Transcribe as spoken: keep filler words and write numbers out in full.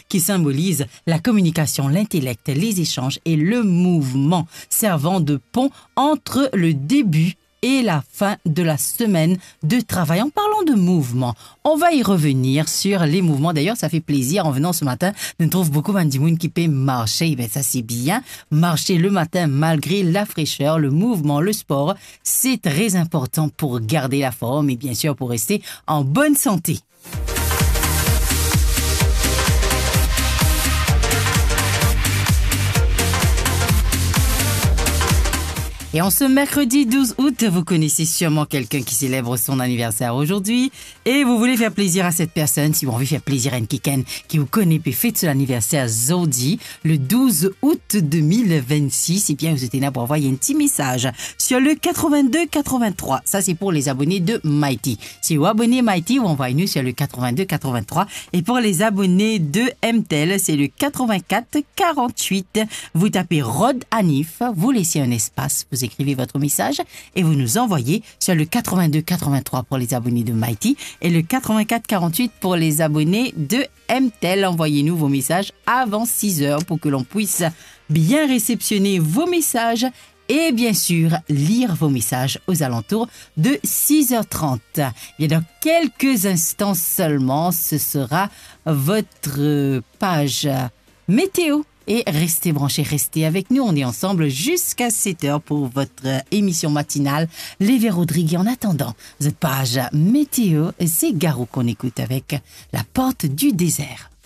qui symbolise la communication, l'intellect, les échanges et le mouvement, servant de pont entre le début et la fin de la semaine de travail. En parlant de mouvement, on va y revenir sur les mouvements. D'ailleurs, ça fait plaisir en venant ce matin de trouver beaucoup d'Andimoun qui peut marcher. Ben, ça, c'est bien. Marcher le matin malgré la fraîcheur, le mouvement, le sport, c'est très important pour garder la forme et bien sûr pour rester en bonne santé. Et en ce mercredi douze août, vous connaissez sûrement quelqu'un qui célèbre son anniversaire aujourd'hui et vous voulez faire plaisir à cette personne. Si vous voulez faire plaisir à une Kiken qui vous connaît et fête son anniversaire Zodi le douze août deux mille vingt-six, et bien vous êtes là pour envoyer un petit message sur le quatre-vingt-deux quatre-vingt-trois. Ça, c'est pour les abonnés de Mighty. Si vous abonnez Mighty, vous envoyez-nous sur le quatre-vingt-deux quatre-vingt-trois. Et pour les abonnés de M T E L, c'est le quatre-vingt-quatre quarante-huit. Vous tapez Rod Anif, vous laissez un espace, vous écrivez votre message et vous nous envoyez sur le quatre-vingt-deux quatre-vingt-trois pour les abonnés de Mighty et le quatre-vingt-quatre quarante-huit pour les abonnés de M T E L. Envoyez-nous vos messages avant six heures pour que l'on puisse bien réceptionner vos messages et bien sûr lire vos messages aux alentours de six heures trente. Et dans quelques instants seulement, ce sera votre page météo. Et restez branchés, restez avec nous. On est ensemble jusqu'à sept heures pour votre émission matinale. Lévé Rodrigue. En attendant, votre page météo, c'est Garou qu'on écoute avec La Porte du désert.